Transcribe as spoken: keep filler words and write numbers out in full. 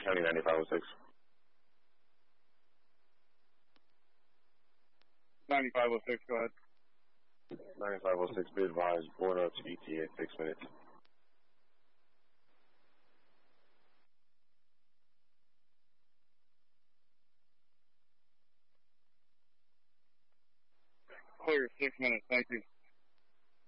County ninety-five oh six. ninety-five oh six, go ahead. ninety-five oh six, be advised, board up to E T A, six minutes. Clear, six minutes, thank you.